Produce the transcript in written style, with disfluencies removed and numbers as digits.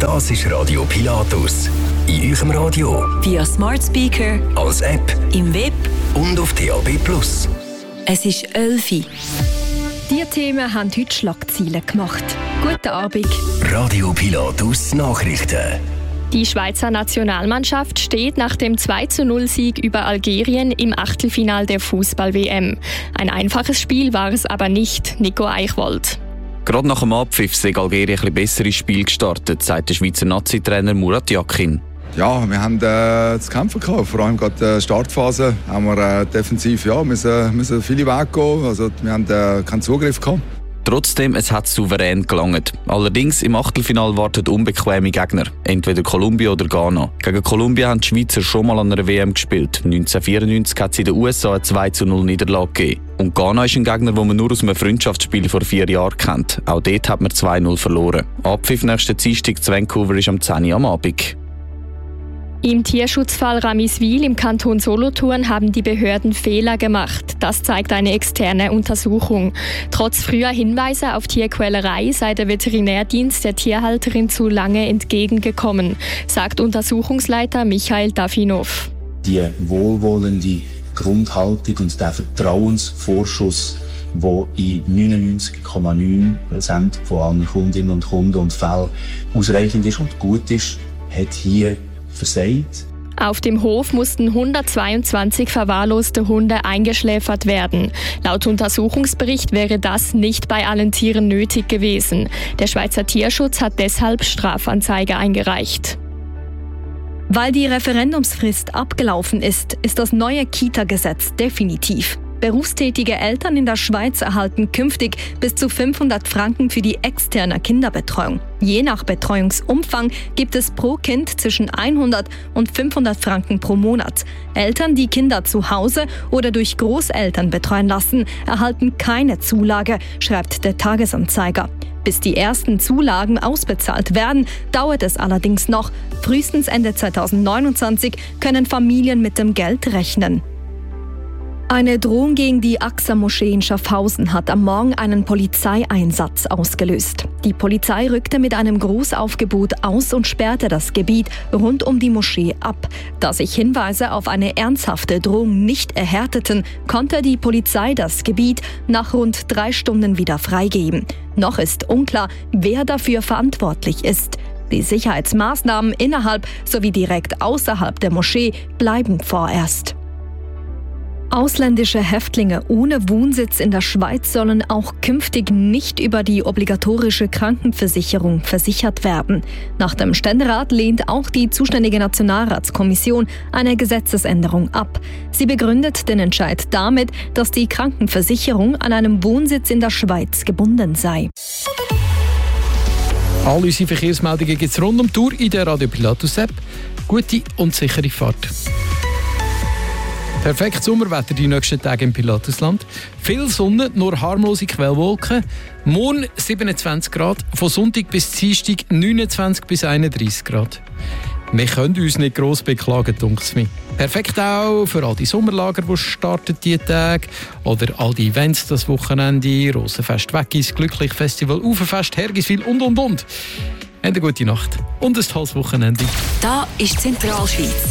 Das ist Radio Pilatus. In eurem Radio, via Smart Speaker, als App, im Web und auf DAB+. Es ist 11 Uhr. Diese Themen haben heute Schlagzeilen gemacht. Guten Abend. Radio Pilatus Nachrichten. Die Schweizer Nationalmannschaft steht nach dem 2:0-Sieg über Algerien im Achtelfinal der Fußball-WM. Ein einfaches Spiel war es aber nicht, Nico Eichwald. Gerade nach dem Abpfiff sei Algerien ein bisschen besser ins Spiel gestartet, sagt der Schweizer Nazi-Trainer Murat Yakin. Ja, wir haben zu kämpfen gehabt. Vor allem gerade in der Startphase haben wir defensiv müssen viele Wege gehen. Also, wir haben keinen Zugriff gehabt. Trotzdem, es hat souverän gelangt. Allerdings im Achtelfinal warten unbequeme Gegner, entweder Kolumbien oder Ghana. Gegen Kolumbien haben die Schweizer schon mal an einer WM gespielt. 1994 hat es in den USA eine 2:0 gegeben. Und Ghana ist ein Gegner, den man nur aus einem Freundschaftsspiel vor 4 Jahren kennt. Auch dort hat man 2:0 verloren. Abpfiff nächsten Dienstag zu Vancouver ist am 10 Uhr am Abend. Im Tierschutzfall Ramiswil im Kanton Solothurn haben die Behörden Fehler gemacht. Das zeigt eine externe Untersuchung. Trotz früher Hinweise auf Tierquälerei sei der Veterinärdienst der Tierhalterin zu lange entgegengekommen, sagt Untersuchungsleiter Michael Dafinov. Die wohlwollende Grundhaltung und der Vertrauensvorschuss, der in 99,9% von allen Kundinnen und Kunden und Fällen ausreichend ist und gut ist, hat hier versagt. Auf dem Hof mussten 122 verwahrloste Hunde eingeschläfert werden. Laut Untersuchungsbericht wäre das nicht bei allen Tieren nötig gewesen. Der Schweizer Tierschutz hat deshalb Strafanzeige eingereicht. Weil die Referendumsfrist abgelaufen ist, ist das neue Kita-Gesetz definitiv. Berufstätige Eltern in der Schweiz erhalten künftig bis zu 500 Franken für die externe Kinderbetreuung. Je nach Betreuungsumfang gibt es pro Kind zwischen 100 und 500 Franken pro Monat. Eltern, die Kinder zu Hause oder durch Großeltern betreuen lassen, erhalten keine Zulage, schreibt der Tagesanzeiger. Bis die ersten Zulagen ausbezahlt werden, dauert es allerdings noch. Frühestens Ende 2029 können Familien mit dem Geld rechnen. Eine Drohung gegen die Aqsa-Moschee in Schaffhausen hat am Morgen einen Polizeieinsatz ausgelöst. Die Polizei rückte mit einem Großaufgebot aus und sperrte das Gebiet rund um die Moschee ab. Da sich Hinweise auf eine ernsthafte Drohung nicht erhärteten, konnte die Polizei das Gebiet nach rund 3 Stunden wieder freigeben. Noch ist unklar, wer dafür verantwortlich ist. Die Sicherheitsmaßnahmen innerhalb sowie direkt außerhalb der Moschee bleiben vorerst. Ausländische Häftlinge ohne Wohnsitz in der Schweiz sollen auch künftig nicht über die obligatorische Krankenversicherung versichert werden. Nach dem Ständerat lehnt auch die zuständige Nationalratskommission eine Gesetzesänderung ab. Sie begründet den Entscheid damit, dass die Krankenversicherung an einem Wohnsitz in der Schweiz gebunden sei. All unsere Verkehrsmeldungen gibt es rund um die Uhr in der Radio Pilatus App. Gute und sichere Fahrt. Perfektes Sommerwetter die nächsten Tage im Pilatusland. Viel Sonne, nur harmlose Quellwolken. Morgen 27 Grad, von Sonntag bis Dienstag 29 bis 31 Grad. Wir können uns nicht gross beklagen, dunkel's mir. Perfekt auch für all die Sommerlager, die starten diese Tage. Oder all die Events das Wochenende. Rosenfest, Weggis, Glücklich Festival, Uferfest, Hergiswil und. Eine gute Nacht und ein tolles Wochenende. Da ist Zentralschweiz.